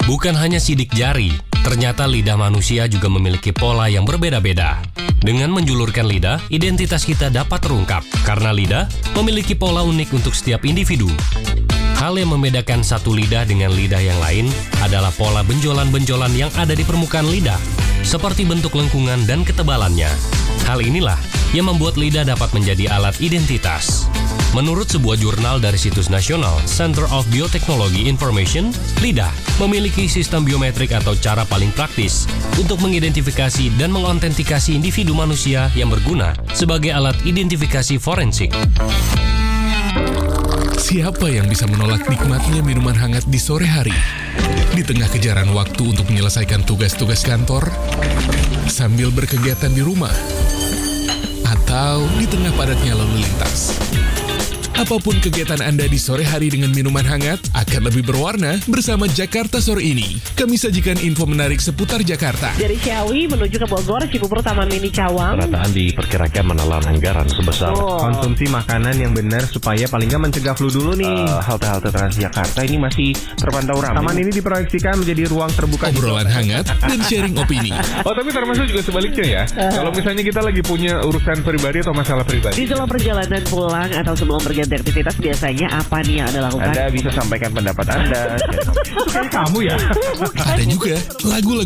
Bukan hanya sidik jari, ternyata lidah manusia juga memiliki pola yang berbeda-beda. Dengan menjulurkan lidah, identitas kita dapat terungkap, karena lidah memiliki pola unik untuk setiap individu. Hal yang membedakan satu lidah dengan lidah yang lain adalah pola benjolan-benjolan yang ada di permukaan lidah, seperti bentuk lengkungan dan ketebalannya. Hal inilah yang membuat lidah dapat menjadi alat identitas. Menurut sebuah jurnal dari situs nasional Center of Biotechnology Information, lidah memiliki sistem biometrik atau cara paling praktis untuk mengidentifikasi dan mengotentikasi individu manusia yang berguna sebagai alat identifikasi forensik. Siapa yang bisa menolak nikmatnya minuman hangat di sore hari? Di tengah kejaran waktu untuk menyelesaikan tugas-tugas kantor, sambil berkegiatan di rumah, atau di tengah padatnya lalu lintas. Apapun kegiatan Anda di sore hari dengan minuman hangat akan lebih berwarna bersama Jakarta Sore ini. Kami sajikan info menarik seputar Jakarta. Dari Ciawi menuju ke Bogor, Cibubur, Taman Mini Cawang. Penataan diperkirakan menelan anggaran sebesar konsumsi makanan yang benar supaya paling nggak mencegah flu dulu nih. Halte-halte Transjakarta ini masih terpantau ramai. Taman ini diproyeksikan menjadi ruang terbuka. Obrolan hangat dan sharing opini. Oh, tapi termasuk juga sebaliknya ya. Kalau misalnya kita lagi punya urusan pribadi atau masalah pribadi. Di dalam perjalanan pulang atau sebelum berganti aktivitas, biasanya apa nih yang Anda lakukan? Anda bisa sampaikan pendapat Anda. Kayak kamu ya. Ada juga lagu-lagu